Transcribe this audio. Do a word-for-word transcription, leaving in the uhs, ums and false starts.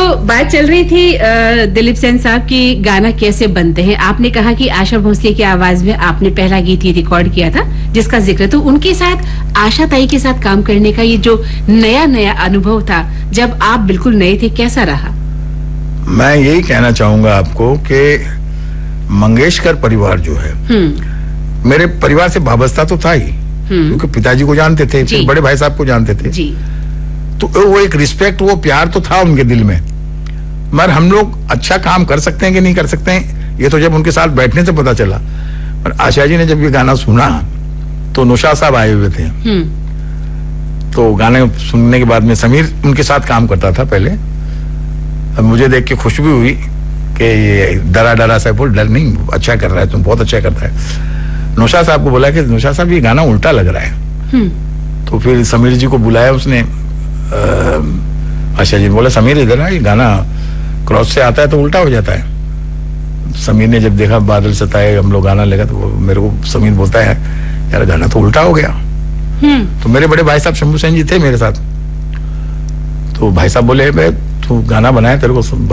बात चल रही थी अ, दिलीप सेन साहब की गाना कैसे बनते हैं। आपने कहा कि आशा भोसले की आवाज में आपने पहला गीत ये रिकॉर्ड किया था जिसका जिक्र, तो उनके साथ आशा ताई के साथ काम करने का ये जो नया नया अनुभव था जब आप बिल्कुल नए थे, कैसा रहा? मैं यही कहना चाहूंगा आपको कि मंगेशकर परिवार जो है, मेरे परिवार से वाबस्ता तो था ही, क्योंकि पिताजी को जानते थे, फिर बड़े भाई साहब को जानते थे जी। तो वो एक रिस्पेक्ट, वो प्यार तो था उनके दिल में। मगर हम लोग अच्छा काम कर सकते हैं कि नहीं कर सकते हैं, ये तो जब उनके साथ बैठने से पता चला। पर आशा जी ने जब ये गाना सुना तो नौशाद साहब आए हुए थे, तो गाने सुनने के बाद में समीर उनके साथ काम करता था पहले। अब मुझे देख के खुश भी हुई कि ये डरा डरा सा, बोल डर नहीं, अच्छा कर रहा है, तुम बहुत अच्छा करता है। नौशाद साहब को बोला कि नौशाद साहब ये गाना उल्टा लग रहा है। तो फिर समीर जी को बुलाया उसने। आशा जी ने बोला समीर इधर है, ये गाना क्रॉस से आता है तो उल्टा हो जाता है। समीर ने जब देखा बादल सताए हम लोग गाना लगा, तो वो मेरे को समीर बोलता है यार गाना तो उल्टा हो गया। तो मेरे बड़े भाई साहब शंभू सेन जी थे मेरे साथ, तो भाई साहब बोले तू गाना बनाया तेरे को